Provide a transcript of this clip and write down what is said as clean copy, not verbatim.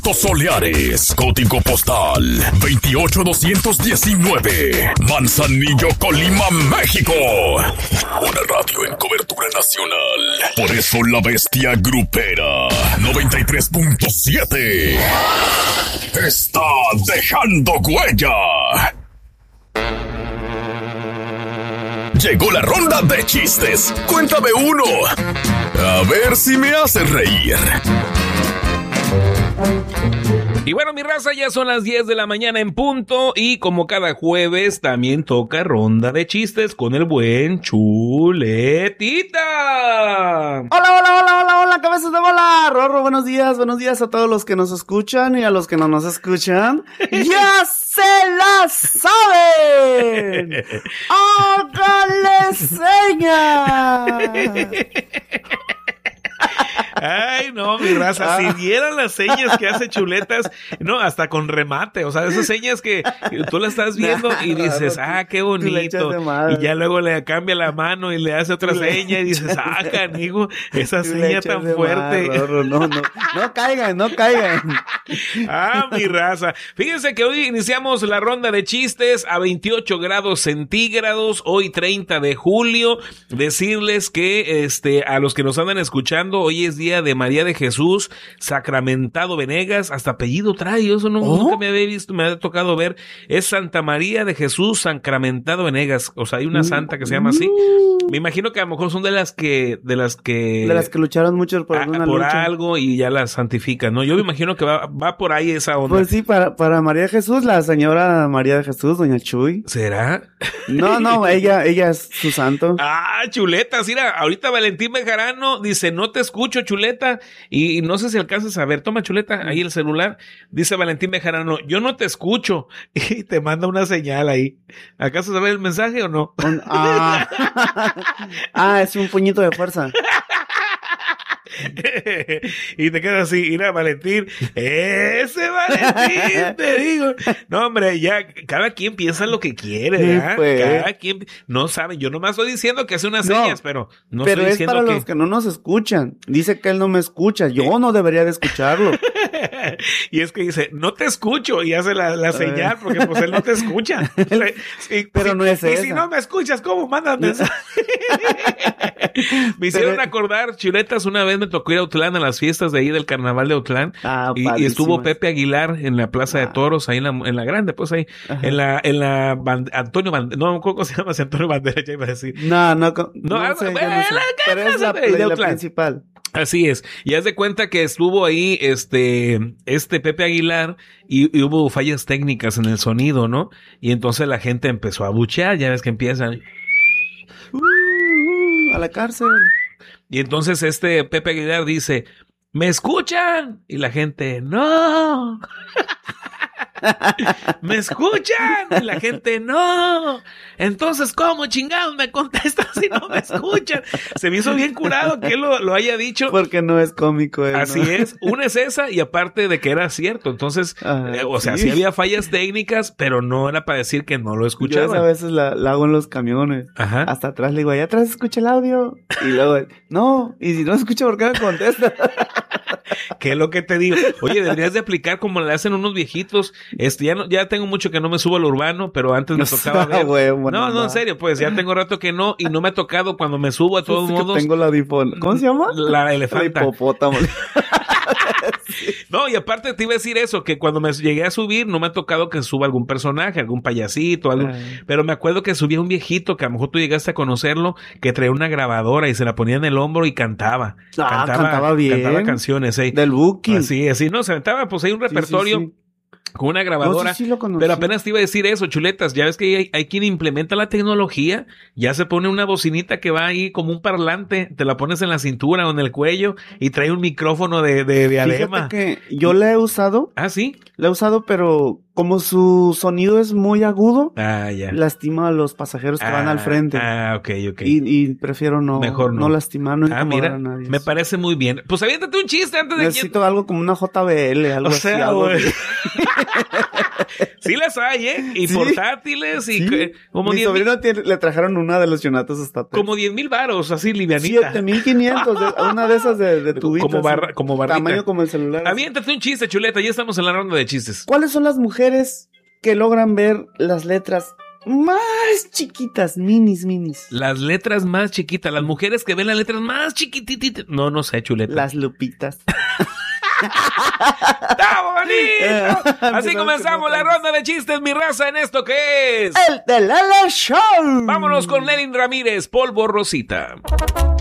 Soleares, código postal 28219, Manzanillo, Colima, México. Una radio en cobertura nacional. Por eso la bestia grupera 93.7 está dejando huella. Llegó la ronda de chistes. Cuéntame uno. A ver si me hace reír. Y bueno, mi raza, ya son las 10 de la mañana en punto y como cada jueves también toca ronda de chistes con el buen Chuletita. Hola, cabezas de bola. Rorro, buenos días a todos los que nos escuchan y a los que no nos escuchan. ¡Ya se la saben! ¡Hágale señas! Ay, no, mi raza, si vieran las señas que hace Chuletas, no, hasta con remate, o sea, esas señas que tú las estás viendo y dices, qué bonito, y ya luego le cambia la mano y le hace otra seña y dices, canijo, esa seña tan fuerte. No caigan. Mi raza, fíjense que hoy iniciamos la ronda de chistes a 28 grados centígrados, hoy 30 de julio, decirles que a los que nos andan escuchando, hoy es día de María de Jesús Sacramentado Venegas, hasta apellido trae, eso nunca me había visto, me había tocado ver, es Santa María de Jesús Sacramentado Venegas, o sea, hay una santa que se llama así, me imagino que a lo mejor son de las que lucharon mucho por alguna por lucha. algo y ya las santifican, ¿no? Yo me imagino que va por ahí esa onda. Pues sí, para María de Jesús, la señora María de Jesús, doña Chuy. ¿Será? No, ella es su santo. Chuletas, mira, ahorita Valentín Bejarano dice, no te escucho, Chuleta, y no sé si alcanzas a ver, toma, Chuleta, ahí el celular, dice Valentín Bejarano, yo no te escucho, y te manda una señal ahí. ¿Acaso sabes el mensaje o no? Es un puñito de fuerza. Y te quedas así, mira, Valentín, ese Valentín, te digo. No, hombre, ya, cada quien piensa lo que quiere, ¿verdad? Pues. Cada quien no sabe, yo nomás estoy diciendo que hace unas señas, pero no estoy es diciendo para los que no nos escuchan. Dice que él no me escucha, yo no debería de escucharlo. Y es que dice, no te escucho, y hace la señal, porque pues él no te escucha. Pero no es eso. Y si no me escuchas, ¿cómo mandas mensaje? Me hicieron acordar, Chuletas, una vez me tocó ir a Autlán a las fiestas de ahí del carnaval de Autlán, y estuvo Pepe Aguilar en la Plaza de Toros, ahí en la grande, pues ahí, en la Antonio Bandera, no, ¿cómo se llama? Antonio Bandera, ya iba a decir. No sé, pero es la principal. Así es, y haz de cuenta que estuvo ahí este Pepe Aguilar y hubo fallas técnicas en el sonido, ¿no? Y entonces la gente empezó a abuchear, ya ves que empiezan a la cárcel. Y entonces Pepe Aguilar dice, ¿me escuchan? Y la gente, no. ¿Me escuchan? Y la gente, no. Entonces, ¿cómo chingados me contestan si no me escuchan? Se me hizo bien curado que él lo haya dicho. Porque no es cómico. Así es. Una es esa y aparte de que era cierto. Entonces, sí había fallas técnicas, pero no era para decir que no lo escuchaban. Yo a veces la hago en los camiones. Ajá. Hasta atrás le digo, allá atrás escucha el audio. Y luego, no. Y si no escucha, ¿por qué me contesta? ¿Qué es lo que te digo? Oye, deberías de aplicar como le hacen unos viejitos. Ya tengo mucho que no me subo al urbano, pero antes me tocaba ver. No, en serio, pues ya tengo rato que no, y no me ha tocado cuando me subo a todos modos. Tengo la difón. ¿Cómo se llama? La elefanta. La hipopótamo. No, y aparte te iba a decir eso, que cuando me llegué a subir, no me ha tocado que suba algún personaje, algún payasito, algo. Pero me acuerdo que subía un viejito, que a lo mejor tú llegaste a conocerlo, que traía una grabadora y se la ponía en el hombro y cantaba. Cantaba bien. Cantaba canciones, Del Buki. Así, no, se aventaba, pues hay un repertorio. Sí. Con una grabadora, sí lo conocí. Pero apenas te iba a decir eso, Chuletas, ya ves que hay quien implementa la tecnología, ya se pone una bocinita que va ahí como un parlante, te la pones en la cintura o en el cuello y trae un micrófono de diadema. Fíjate que yo la he usado. ¿Sí? La he usado, pero como su sonido es muy agudo, ya. Lastima a los pasajeros que van al frente. Ok. Y prefiero mejor no lastimar, no incomodar mira, a nadie. Me parece muy bien. Pues aviéntate un chiste antes de Necesito algo como una JBL, algo así. Sí las hay, ¿eh? Y Sí. portátiles y Sí. como Mi 10,000 sobrino le trajeron una de los Yonatos hasta como 10,000 varos, así livianita. 7,500, una de esas de tubitos. Como barrita. Tamaño como el celular. Aviéntate un chiste, chuleta, ya estamos en la ronda de chistes. ¿Cuáles son las mujeres que logran ver las letras más chiquitas, minis? Las letras más chiquitas, las mujeres que ven las letras más chiquititas. No sé, chuleta. Las lupitas. ¡Está bonito! Así Mira, comenzamos la ronda de chistes, mi raza, en esto que es... ¡El de Lele Show! Vámonos con Lenin Ramírez, Polvo Rosita.